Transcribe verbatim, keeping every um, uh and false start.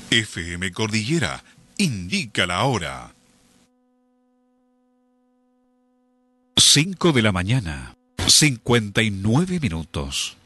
F M Cordillera indica la hora. cinco de la mañana, cincuenta y nueve minutos.